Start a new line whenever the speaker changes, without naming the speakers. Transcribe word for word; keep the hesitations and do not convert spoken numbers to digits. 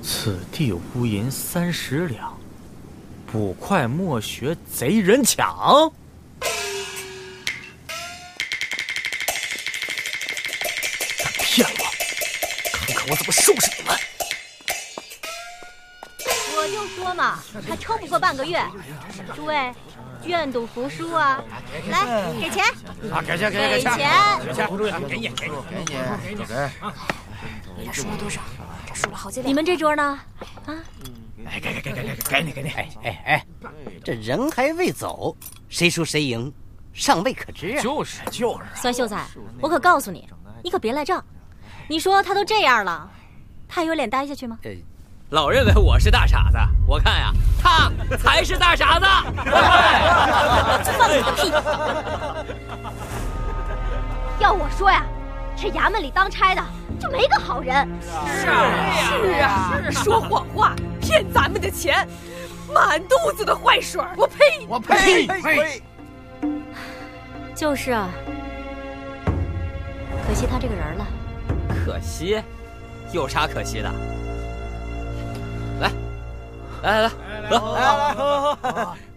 此地无银三十两，捕快莫学贼人抢。敢骗我，看看我怎么收拾你们！
我就说嘛，还撑不过半个月。诸位，愿赌服输啊！来，给钱！
啊，给钱，给钱，
给钱！
给钱！给你，给你，给你，给你，给。
你输了多少？这输了好几两。
你们这桌呢？啊？
哎，给给给给给给你给你！
哎哎哎，这人还未走，谁输谁赢，尚未可知啊！
就是就是。
酸秀才，我可告诉你，你可别赖账。你说他都这样了，他还有脸待下去吗？
呃，
老认为我是大傻子，我看呀，他才是大傻子。
放你个屁！
要我说呀，这衙门里当差的就没个好人。
是啊，是啊，说谎话，骗咱们的钱，满肚子的坏水，我呸！
我呸呸！
就是啊，可惜他这个人了。
可惜，有啥可惜的？来，来来来，喝！
来来喝喝喝！